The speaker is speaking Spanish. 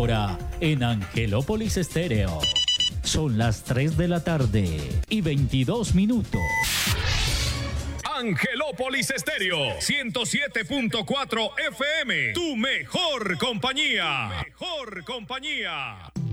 hora en Angelópolis Estéreo. Son las 3 de la tarde y 22 minutos. Angelópolis Estéreo, 107.4 FM, tu mejor compañía. Mejor compañía.